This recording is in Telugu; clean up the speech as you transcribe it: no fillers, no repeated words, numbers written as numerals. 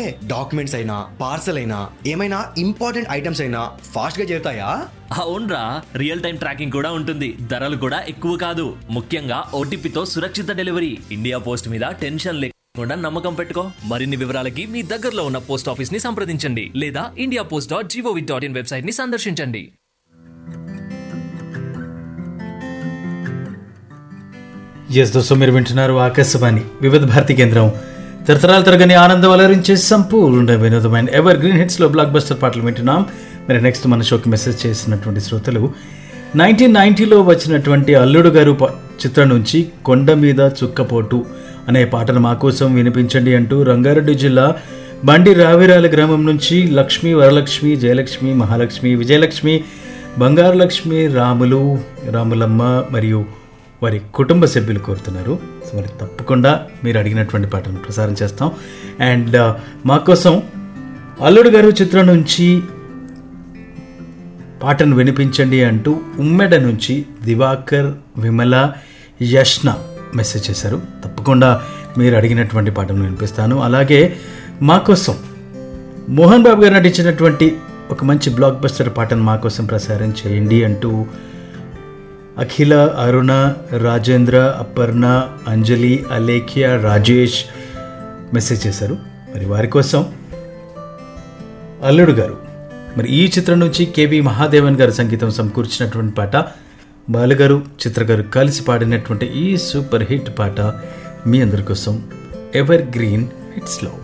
డాక్యుమెంట్స్ అయినా పార్సల్ అయినా ఏమైనా ఇంపార్టెంట్ ఐటమ్స్ అయినా ఫాస్ట్ గా చేరుతాయా? అవునరా, రియల్ టైం ట్రాకింగ్ కూడా ఉంటుంది. ధరలు కూడా ఎక్కువ కాదు. ముఖ్యంగా ఓటీపీతో సురక్షిత డెలివరీ. ఇండియా పోస్ట్ మీద టెన్షన్ లేకుండా నమ్మకం పెట్టుకో. మరిన్ని వివరాలకి మీ దగ్గరలో ఉన్న పోస్ట్ ఆఫీస్ ని సంప్రదించండి లేదా indiapost.gov.in వెబ్సైట్ ని సందర్శించండి. ఎస్ దోస్తు, మీరు వింటున్నారు ఆకాశవాణి వివిధ భారతి కేంద్రం. తరతరాలు తరగని ఆనందం అలరించే సంపూర్ణ వినోదమైన ఎవర్ గ్రీన్ హిట్స్లో బ్లాక్ బస్టర్ పాటలు వింటున్నాం. మరి నెక్స్ట్ మన షోకి మెసేజ్ చేసినటువంటి శ్రోతలు 1990లో వచ్చినటువంటి అల్లుడు గారు చిత్రం నుంచి కొండ మీద చుక్కపోటు అనే పాటను మా కోసం వినిపించండి అంటూ రంగారెడ్డి జిల్లా బండి రావిరాల గ్రామం నుంచి లక్ష్మి, వరలక్ష్మి, జయలక్ష్మి, మహాలక్ష్మి, విజయలక్ష్మి, బంగారు లక్ష్మి, రాములమ్మ మరియు వారి కుటుంబ సభ్యులు కోరుతున్నారు. సో మరి తప్పకుండా మీరు అడిగినటువంటి పాటను ప్రసారం చేస్తాం. అండ్ మా కోసం అల్లుడు గారు చిత్రం నుంచి పాటను వినిపించండి అంటూ ఉమ్మెడ నుంచి దివాకర్, విమల, యష్ణ మెసేజ్ చేశారు. తప్పకుండా మీరు అడిగినటువంటి పాటను వినిపిస్తాను. అలాగే మా కోసం మోహన్ బాబు గారు నటించినటువంటి ఒక మంచి బ్లాక్ బస్టర్ పాటను మా కోసం ప్రసారం చేయండి అంటూ అఖిల, అరుణ, రాజేంద్ర, అపర్ణ, అంజలి, అలేఖ్య, రాజేష్ మెసేజ్ చేశారు. మరి వారి కోసం అల్లుడు గారు, మరి ఈ చిత్రం నుంచి కేవి మహాదేవన్ గారు సంగీతం సమకూర్చినటువంటి పాట, బాలుగారు, చిత్రగారు కలిసి పాడినటువంటి ఈ సూపర్ హిట్ పాట మీ అందరి కోసం ఎవర్ గ్రీన్ హిట్స్లో.